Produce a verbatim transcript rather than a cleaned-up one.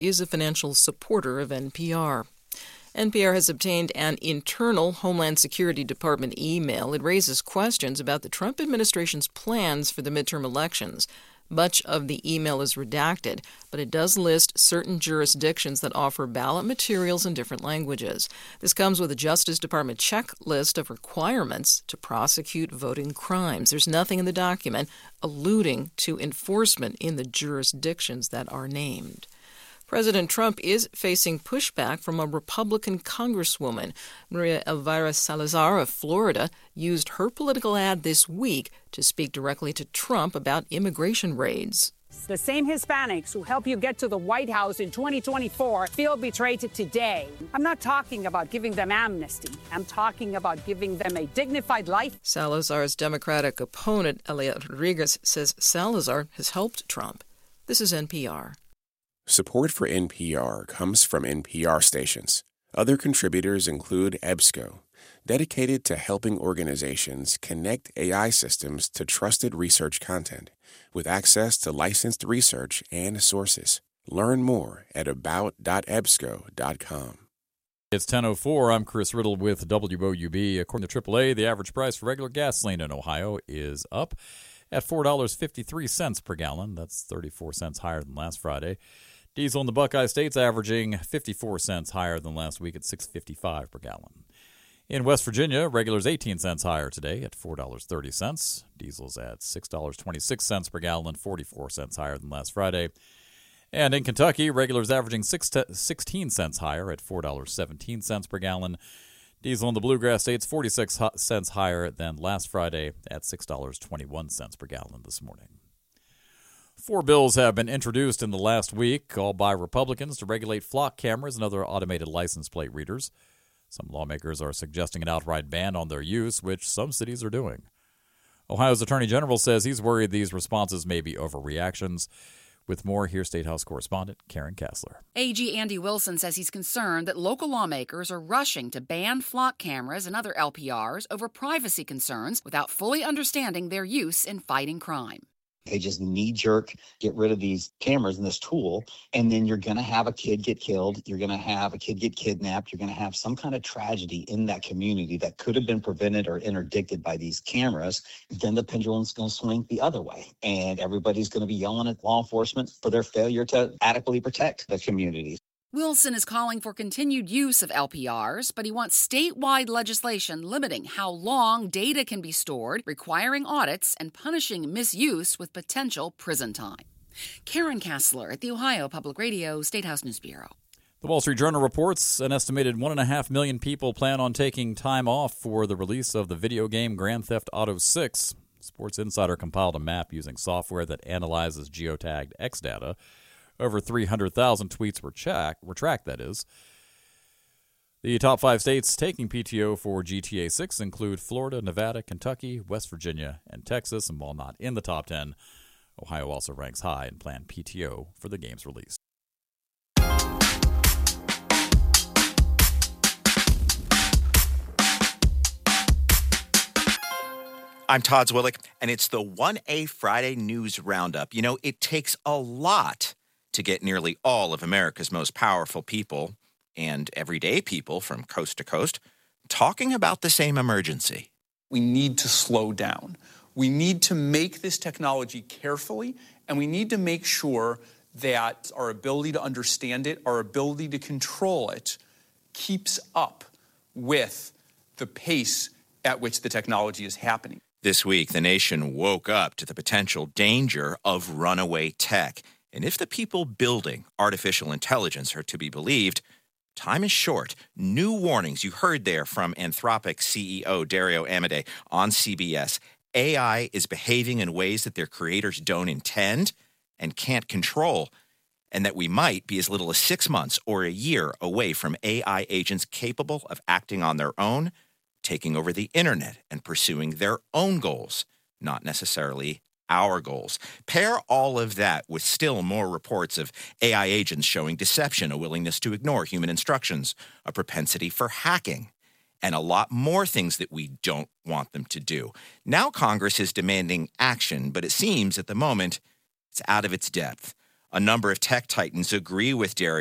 is a financial supporter of N P R. N P R has obtained an internal Homeland Security Department email. It raises questions about the Trump administration's plans for the midterm elections. Much of the email is redacted, but it does list certain jurisdictions that offer ballot materials in different languages. This comes with a Justice Department checklist of requirements to prosecute voting crimes. There's nothing in the document alluding to enforcement in the jurisdictions that are named. President Trump is facing pushback from a Republican congresswoman. Maria Elvira Salazar of Florida used her political ad this week to speak directly to Trump about immigration raids. The same Hispanics who help you get to the White House in twenty twenty-four feel betrayed today. I'm not talking about giving them amnesty. I'm talking about giving them a dignified life. Salazar's Democratic opponent, Eliot Rodriguez, says Salazar has helped Trump. This is N P R. Support for N P R comes from N P R stations. Other contributors include EBSCO, dedicated to helping organizations connect A I systems to trusted research content with access to licensed research and sources. Learn more at about dot ebsco dot com. It's ten oh four. I'm Chris Riddle with W O U B. According to triple A, the average price for regular gasoline in Ohio is up at four dollars and fifty-three cents per gallon. That's thirty-four cents higher than last Friday. Diesel in the Buckeye State's averaging fifty-four cents higher than last week at six dollars and fifty-five cents per gallon. In West Virginia, regular's eighteen cents higher today at four dollars and thirty cents. Diesel's at six dollars and twenty-six cents per gallon, forty-four cents higher than last Friday. And in Kentucky, regular's averaging sixteen cents higher at four dollars and seventeen cents per gallon. Diesel in the Bluegrass States forty-six cents higher than last Friday at six dollars and twenty-one cents per gallon this morning. Four bills have been introduced in the last week, all by Republicans, to regulate flock cameras and other automated license plate readers. Some lawmakers are suggesting an outright ban on their use, which some cities are doing. Ohio's Attorney General says he's worried these responses may be overreactions. With more, here's State House correspondent Karen Kassler. A G Andy Wilson says he's concerned that local lawmakers are rushing to ban flock cameras and other L P Rs over privacy concerns without fully understanding their use in fighting crime. They just knee-jerk get rid of these cameras and this tool, and then you're going to have a kid get killed. You're going to have a kid get kidnapped. You're going to have some kind of tragedy in that community that could have been prevented or interdicted by these cameras. Then the pendulum's going to swing the other way, and everybody's going to be yelling at law enforcement for their failure to adequately protect the community. Wilson is calling for continued use of L P Rs, but he wants statewide legislation limiting how long data can be stored, requiring audits, and punishing misuse with potential prison time. Karen Kassler at the Ohio Public Radio State House News Bureau. The Wall Street Journal reports an estimated one and a half million people plan on taking time off for the release of the video game Grand Theft Auto six. Sports Insider compiled a map using software that analyzes geotagged X data. Over three hundred thousand tweets were, check, were tracked, that is. The top five states taking P T O for G T A six include Florida, Nevada, Kentucky, West Virginia, and Texas. And while not in the top ten, Ohio also ranks high in planned P T O for the game's release. I'm Todd Zwillick, and it's the one A Friday News Roundup. You know, it takes a lot to get nearly all of America's most powerful people and everyday people from coast to coast talking about the same emergency. We need to slow down. We need to make this technology carefully, and we need to make sure that our ability to understand it, our ability to control it, keeps up with the pace at which the technology is happening. This week, the nation woke up to the potential danger of runaway tech. And if the people building artificial intelligence are to be believed, time is short. New warnings you heard there from Anthropic C E O Dario Amodei on C B S. A I is behaving in ways that their creators don't intend and can't control, and that we might be as little as six months or a year away from A I agents capable of acting on their own, taking over the internet and pursuing their own goals, not necessarily our goals. Pair all of that with still more reports of A I agents showing deception, a willingness to ignore human instructions, a propensity for hacking, and a lot more things that we don't want them to do. Now Congress is demanding action, but it seems at the moment it's out of its depth. A number of tech titans agree with Darius